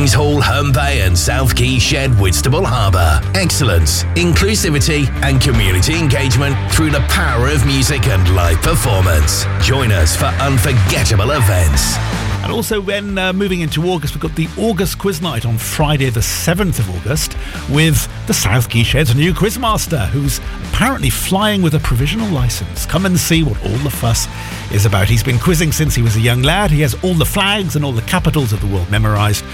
Kings Hall, Herne Bay and South Quay Shed, Whitstable Harbour. Excellence, inclusivity and community engagement through the power of music and live performance. Join us for unforgettable events. And also, when moving into August, we've got the August Quiz Night on Friday the 7th of August with the South Quay Shed's new quizmaster, who's apparently flying with a provisional licence. Come and see what all the fuss is about. He's been quizzing since he was a young lad. He has all the flags and all the capitals of the world memorised.